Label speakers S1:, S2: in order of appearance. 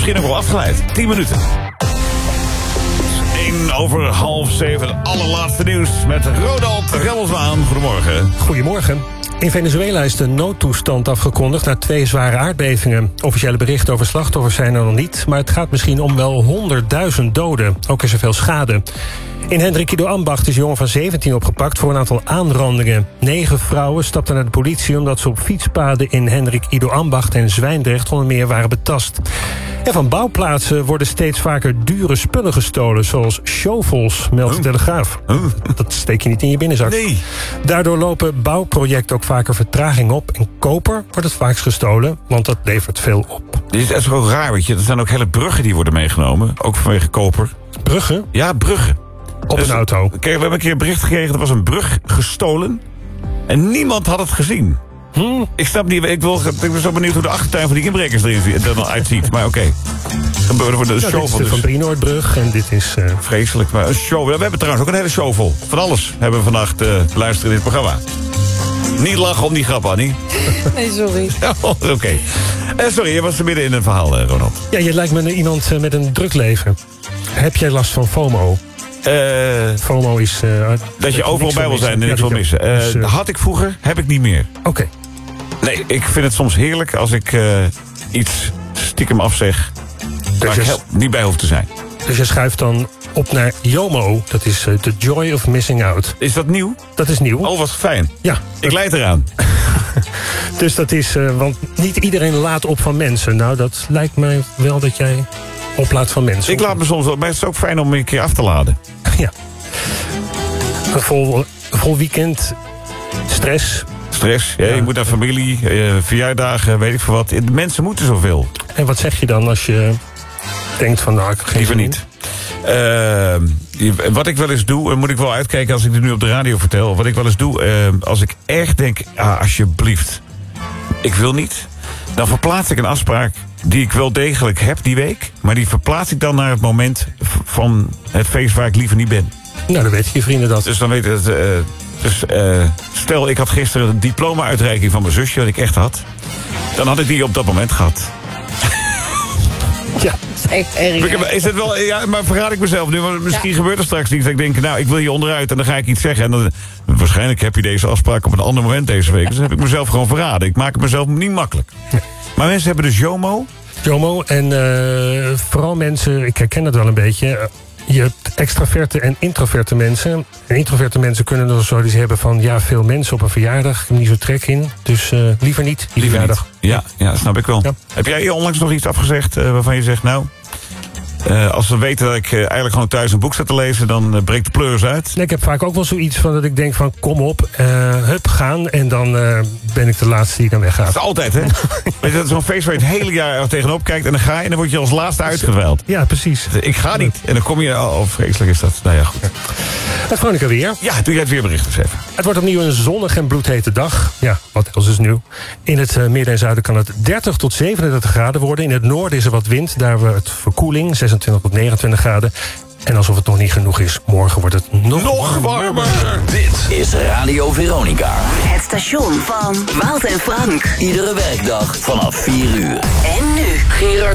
S1: misschien ook wel afgeleid. 10 minuten. 7:01, het allerlaatste nieuws met Ronald Remmelswaan. Goedemorgen.
S2: Goedemorgen. In Venezuela is de noodtoestand afgekondigd na 2 zware aardbevingen. Officiële berichten over slachtoffers zijn er nog niet, maar het gaat misschien om wel 100.000 doden. Ook is er veel schade. In Hendrik Ido Ambacht is een jongen van 17 opgepakt voor een aantal aanrandingen. 9 vrouwen stapten naar de politie omdat ze op fietspaden in Hendrik Ido Ambacht en Zwijndrecht onder meer waren betast. En van bouwplaatsen worden steeds vaker dure spullen gestolen, zoals shovels, meldt de Telegraaf. Dat steek je niet in je binnenzak.
S1: Nee.
S2: Daardoor lopen bouwprojecten ook vaker vertraging op. En koper wordt het vaakst gestolen, want dat levert veel op.
S1: Dit is echt zo raar, weet je. Er zijn ook hele bruggen die worden meegenomen, ook vanwege koper.
S2: Bruggen?
S1: Ja, bruggen.
S2: Op een auto.
S1: Kijk, we hebben een keer een bericht gekregen, er was een brug gestolen. En niemand had het gezien. Ik snap niet, ik ben zo benieuwd hoe de achtertuin van die inbrekers er dan uitziet. Maar oké. Gebeurde voor de shovel.
S2: Dit is de Van Brienoordbrug en dit is...
S1: Vreselijk, maar een show. We hebben trouwens ook een hele shovel. Van alles hebben we vannacht luisteren in dit programma. Niet lachen om die grap, Annie.
S3: Nee, sorry.
S1: Oké. Sorry, je was er midden in een verhaal, Ronald.
S2: Ja, je lijkt me iemand met een druk leven. Heb jij last van FOMO? FOMO is...
S1: dat je overal bij wil zijn en niks wil missen. Had ik vroeger, heb ik niet meer.
S2: Oké.
S1: Nee, ik vind het soms heerlijk als ik iets stiekem afzeg waar ik niet bij hoef te zijn.
S2: Dus je schuift dan op naar JOMO. Dat is The Joy of Missing Out.
S1: Is dat nieuw?
S2: Dat is nieuw.
S1: Oh, wat fijn.
S2: Ja.
S1: Ik leid eraan.
S2: Dus dat is... want niet iedereen laat op van mensen. Nou, dat lijkt mij wel dat jij oplaat van mensen.
S1: Ik laat me soms wel, maar het is ook fijn om een keer af te laden.
S2: Ja. Een vol weekend. Stress.
S1: Ja, je moet naar familie, verjaardagen, weet ik veel wat. Mensen moeten zoveel.
S2: En wat zeg je dan als je denkt van... nou, ik heb geen
S1: liever
S2: zin
S1: niet. Wat ik wel eens doe, en moet ik wel uitkijken als ik dit nu op de radio vertel. Wat ik wel eens doe, als ik erg denk, alsjeblieft, ik wil niet. Dan verplaats ik een afspraak die ik wel degelijk heb die week. Maar die verplaats ik dan naar het moment van het feest waar ik liever niet ben.
S2: Nou, dan weten je vrienden dat.
S1: Dus dan weet het... stel, ik had gisteren een diploma-uitreiking van mijn zusje, wat ik echt had. Dan had ik die op dat moment gehad.
S2: Ja.
S3: Dat is echt erg.
S1: Is het wel, ja, maar verraad ik mezelf nu, want misschien gebeurt er straks iets. Dat ik denk, nou, ik wil je onderuit en dan ga ik iets zeggen. En dan, waarschijnlijk heb je deze afspraak op een ander moment deze week. Dus dan heb ik mezelf gewoon verraden. Ik maak het mezelf niet makkelijk. Maar mensen hebben dus JOMO.
S2: JOMO en vooral mensen, ik herken het wel een beetje... Je hebt extraverte en introverte mensen. En introverte mensen kunnen er zo iets hebben van... ja, veel mensen op een verjaardag, ik heb niet zo trek in. Dus liever niet, die verjaardag.
S1: Niet. Ja, snap ik wel. Ja. Heb jij onlangs nog iets afgezegd waarvan je zegt... nou, als ze weten dat ik eigenlijk gewoon thuis een boek zit te lezen... dan breekt de pleurs uit?
S2: Nee, ik heb vaak ook wel zoiets van dat ik denk van... kom op, hup, gaan. En dan ben ik de laatste die dan weggaat.
S1: Dat is altijd, hè? Weet je, dat is zo'n feest waar je het hele jaar tegenop kijkt... en dan ga je en dan word je als laatste uitgedwijld.
S2: Ja, precies.
S1: Ik ga niet. En dan kom je... Oh, vreselijk is dat. Nou ja, goed.
S2: Het Veronica weer.
S1: Ja, doe jij het weerbericht eens even.
S2: Het wordt opnieuw een zonnige en bloedhete dag. Ja, wat else is nieuw. In het midden en zuiden kan het 30 tot 37 graden worden. In het noorden is er wat wind. Daar wordt verkoeling, 26 tot 29 graden. En alsof het nog niet genoeg is, morgen wordt het nog warmer.
S4: Dit is Radio Veronica.
S5: Het station van Wout en Frank.
S4: Iedere werkdag vanaf 4 uur.
S5: En nu Gerard